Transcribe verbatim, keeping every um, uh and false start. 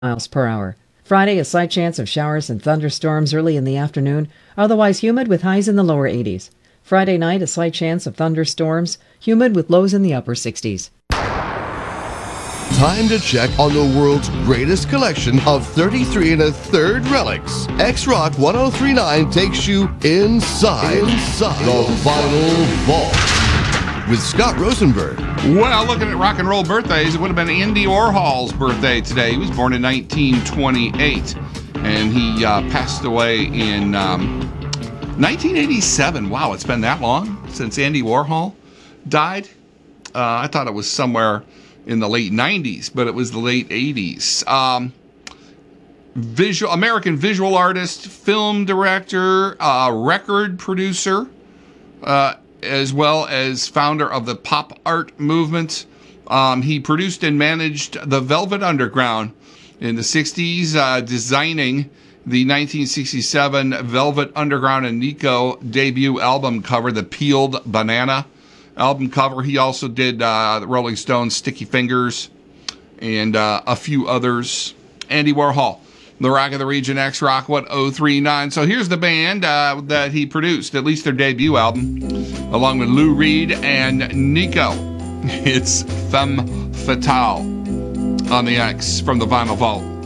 miles per hour. Friday, a slight chance of showers and thunderstorms early in the afternoon, otherwise humid with highs in the lower eighties. Friday night, a slight chance of thunderstorms, humid with lows in the upper sixties. Time to check on the world's greatest collection of thirty-three and a third relics. X-Rock ten thirty-nine takes you inside, inside the Vinyl Vault with Scott Rosenberg. Well, looking at rock and roll birthdays, it would have been Andy Warhol's birthday today. He was born in nineteen twenty-eight, and he uh, passed away in um, nineteen eighty-seven. Wow, it's been that long since Andy Warhol died. Uh, I thought it was somewhere in the late nineties, but it was the late eighties. Um, visual American visual artist, film director, uh, record producer, uh, as well as founder of the pop art movement. Um, he produced and managed the Velvet Underground in the sixties, uh, designing the nineteen sixty-seven Velvet Underground and Nico debut album cover, The Peeled Banana album cover. He also did uh, the Rolling Stones' Sticky Fingers and uh, a few others. Andy Warhol, the Rock of the Region, X-Rock ten thirty-nine. So here's the band uh, that he produced, at least their debut album, along with Lou Reed and Nico. It's Femme Fatale on the X from the Vinyl Vault.